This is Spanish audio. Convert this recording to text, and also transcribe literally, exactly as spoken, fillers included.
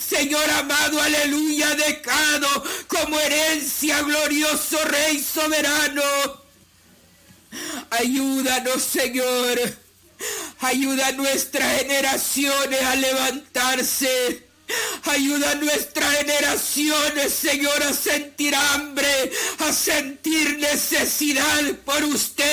Señor amado, aleluya, dejado como herencia, glorioso Rey soberano. Ayúdanos, Señor. Ayuda a nuestras generaciones a levantarse. Ayuda a nuestras generaciones, Señor, a sentir hambre, a sentir necesidad por usted.